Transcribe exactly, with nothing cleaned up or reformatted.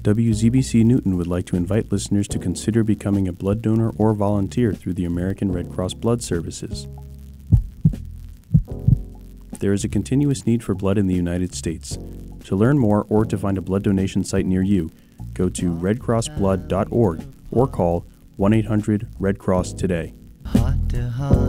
W Z B C Newton would like to invite listeners to consider becoming a blood donor or volunteer through the American Red Cross Blood Services. There is a continuous need for blood in the United States. To learn more or to find a blood donation site near you, go to red cross blood dot org or call one eight hundred red cross today. Heart to heart.